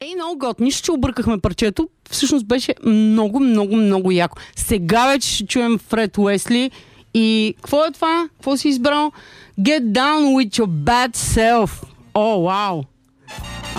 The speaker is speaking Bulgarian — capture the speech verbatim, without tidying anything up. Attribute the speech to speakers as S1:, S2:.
S1: Ей, много год. Нищо, че объркахме парчето. Всъщност беше много, много, много яко. Сега вече ще чуем Фред Уесли. И какво е това? Какво си избрал? Get down with your bad self. О, вау!